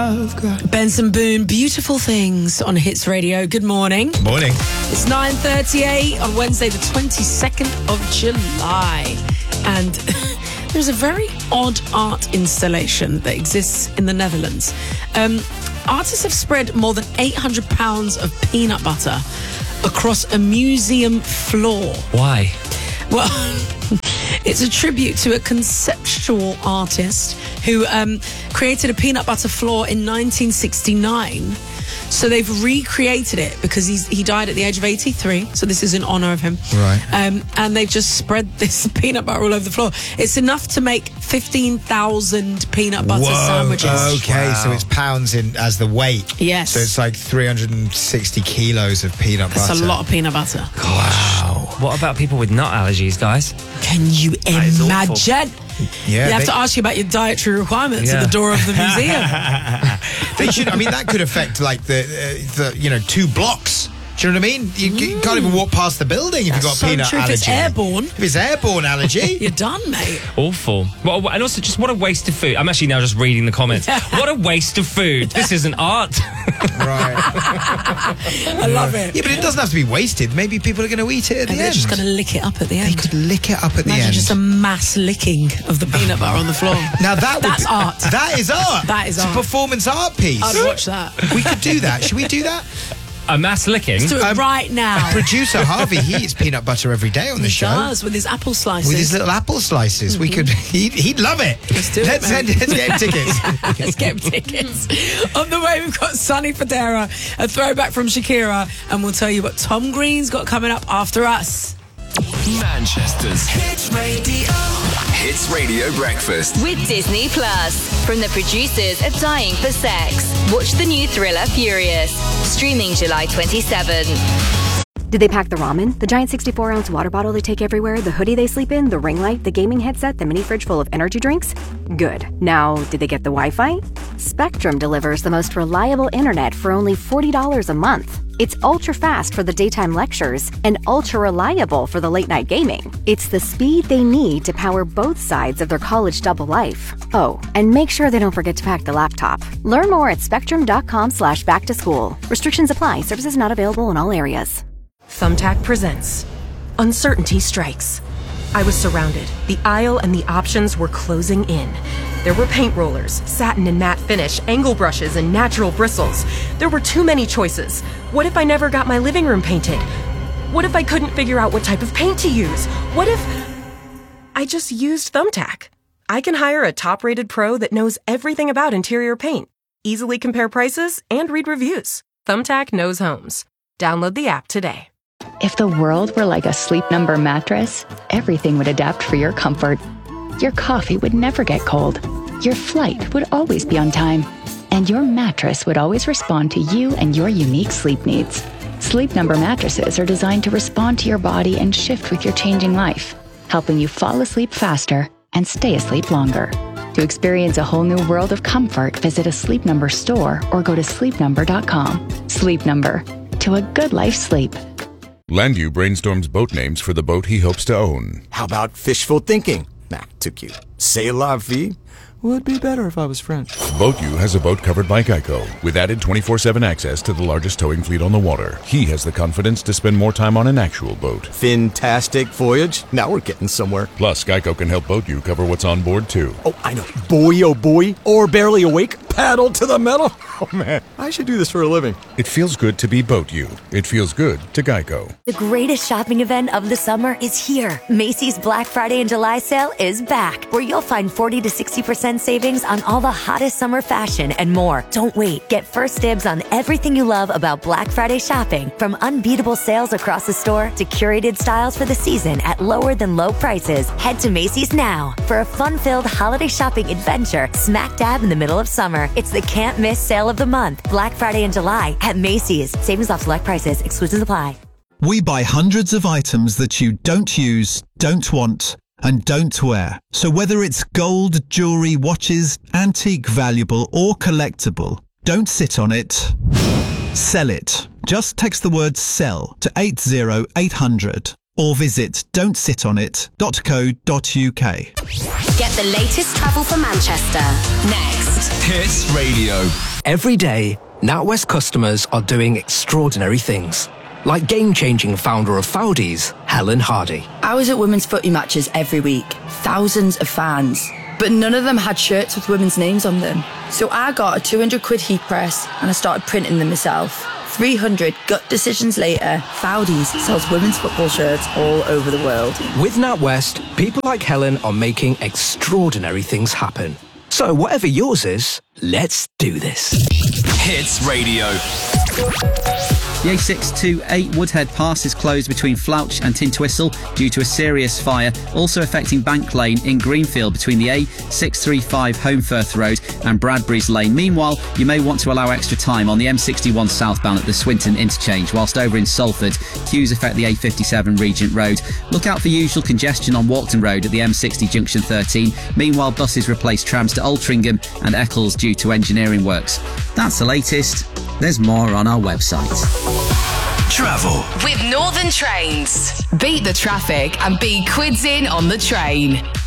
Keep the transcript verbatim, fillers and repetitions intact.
Benson Boone, Beautiful Things on Hits Radio. Good morning. Morning. It's nine thirty-eight on Wednesday, the twenty-second of July. And there's a very odd art installation that exists in the Netherlands. Um, artists have spread more than eight hundred pounds of peanut butter across a museum floor. Why? Well, it's a tribute to a conceptual artist who um, created a peanut butter floor in nineteen sixty-nine. So they've recreated it because he's, he died at the age of eighty-three. So this is in honour of him. Right. Um, and they've just spread this peanut butter all over the floor. It's enough to make fifteen thousand peanut butter Whoa, sandwiches. Okay, Wow. so it's pounds in as the weight. Yes. So it's like three hundred sixty kilos of peanut That's butter. a lot of peanut butter. Wow. What about people with nut allergies, guys? Can you is imagine? Yeah, you have they- to ask you about your dietary requirements Yeah. at the door of the museum. They should. I mean, that could affect like the, uh, the you know, two blocks. Do you know what I mean? You, you can't even walk past the building if you've got so peanut true. If allergy. it's airborne. If it's airborne allergy. You're done, mate. Awful. Well, and also just what a waste of food. I'm actually now just reading the comments. What a waste of food. This isn't art. Right. I love it. Yeah, but it doesn't have to be wasted. Maybe people are going to eat it at And the they're end. just going to lick it up at the end. They could lick it up at the Imagine end. just a mass licking of the peanut butter on the floor. Now that would That's be, art. That is art. That is it's art. a performance art piece. I'd watch that. We could do that. Should we do that? A mass licking? Let's do it Um, right now. Producer Harvey, he eats peanut butter every day on the He show. does, with his apple slices. With his little apple slices. We could, he'd, he'd love it. Let's do it, Let's, mate. send, let's get him tickets. Let's get him tickets. On the way, we've got Sonny Fodera, a throwback from Shakira, and we'll tell you what Tom Green's got coming up after us. Manchester's Hits Radio. Hits Radio Breakfast. With Disney Plus. From the producers of Dying for Sex. Watch the new thriller Furious. Streaming July twenty-seventh. Did they pack the ramen? The giant sixty-four ounce water bottle they take everywhere? The hoodie they sleep in? The ring light? The gaming headset? The mini fridge full of energy drinks? Good. Now, did they get the Wi-Fi? Spectrum delivers the most reliable internet for only forty dollars a month. It's ultra-fast for the daytime lectures and ultra-reliable for the late-night gaming. It's the speed they need to power both sides of their college double life. Oh, and make sure they don't forget to pack the laptop. Learn more at spectrum.com slash back to school. Restrictions apply. Services not available in all areas. Thumbtack presents Uncertainty Strikes. I was surrounded. The aisle and the options were closing in. There were paint rollers, satin and matte finish, angle brushes, and natural bristles. There were too many choices. What if I never got my living room painted? What if I couldn't figure out what type of paint to use? What if I just used Thumbtack? I can hire a top-rated pro that knows everything about interior paint, easily compare prices, and read reviews. Thumbtack knows homes. Download the app today. If the world were like a Sleep Number mattress, everything would adapt for your comfort. Your coffee would never get cold. Your flight would always be on time. And your mattress would always respond to you and your unique sleep needs. Sleep Number mattresses are designed to respond to your body and shift with your changing life, helping you fall asleep faster and stay asleep longer. To experience a whole new world of comfort, visit a Sleep Number store or go to sleep number dot com. Sleep Number. To a good life sleep. Landu brainstorms boat names for the boat he hopes to own. How about fishful thinking? Nah, too cute. C'est la vie? Would be better if I was French. BoatU has a boat covered by Geico, with added twenty-four seven access to the largest towing fleet on the water. He has the confidence to spend more time on an actual boat. Fantastic voyage. Now we're getting somewhere. Plus, Geico can help BoatU cover what's on board, too. Oh, I know. Boy, oh boy. Or barely awake. Paddle to the metal. Oh, man. I should do this for a living. It feels good to be BoatU. It feels good to Geico. The greatest shopping event of the summer is here. Macy's Black Friday and July sale is back, where you'll find forty to sixty percent savings on all the hottest summer fashion and more. Don't wait. Get first dibs on everything you love about Black Friday shopping, from unbeatable sales across the store to curated styles for the season at lower than low prices. Head to Macy's now for a fun-filled holiday shopping adventure smack dab in the middle of summer. It's the can't miss sale of the month, Black Friday in July at Macy's. Savings off select prices. Exclusions apply. We buy hundreds of items that you don't use, don't want, and don't wear. So whether it's gold, jewelry, watches, antique, valuable, or collectible, don't sit on it. Sell it. Just text the word SELL to eight zero eight hundred or visit don't sit on it dot co dot uk. Get the latest travel for Manchester next. Hits Radio. Every day, NatWest customers are doing extraordinary things. Like game-changing founder of Foudies, Helen Hardy. I was at women's footy matches every week. Thousands of fans. But none of them had shirts with women's names on them. So I got a two hundred quid heat press and I started printing them myself. three hundred gut decisions later, Foudies sells women's football shirts all over the world. With NatWest, people like Helen are making extraordinary things happen. So whatever yours is, let's do this. Hits Radio. The A six twenty-eight Woodhead Pass is closed between Flouch and Tintwistle due to a serious fire, also affecting Bank Lane in Greenfield between the A six thirty-five Holmfirth Road and Bradbury's Lane. Meanwhile, you may want to allow extra time on the M sixty-one southbound at the Swinton interchange, whilst over in Salford, queues affect the A fifty-seven Regent Road. Look out for usual congestion on Walkden Road at the M sixty Junction thirteen. Meanwhile, buses replace trams to Altrincham and Eccles due to engineering works. That's the latest. There's more on our website. Travel with Northern Trains. Beat the traffic and be quids in on the train.